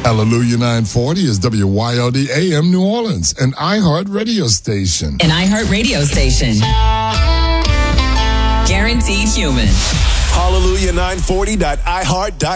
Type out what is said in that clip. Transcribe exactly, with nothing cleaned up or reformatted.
Hallelujah nine forty is W Y L D A M New Orleans, an iHeart radio station. An iHeart radio station. Guaranteed human. Hallelujah nine forty dot i heart dot